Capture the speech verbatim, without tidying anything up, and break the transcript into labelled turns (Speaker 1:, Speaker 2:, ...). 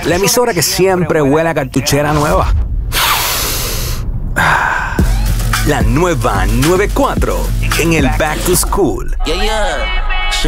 Speaker 1: La emisora que siempre huele a cartuchera nueva. La nueva noventa y cuatro en el Back to School.
Speaker 2: Yeah, yeah.